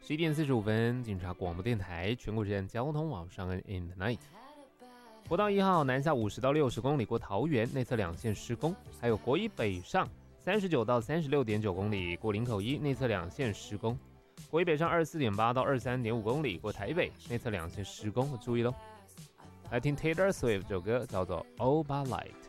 11点45分，警察广播电台全国人交通网上恩 in the night。国道1号南下50到60公里过桃园，内侧2线施工；还有国一北上39到36.9公里过林口一，内侧2线施工；国一北上24.8到23.5公里过台北，内侧2线施工，注意喽。来听 Taylor Swift 这首歌叫做 All But Like。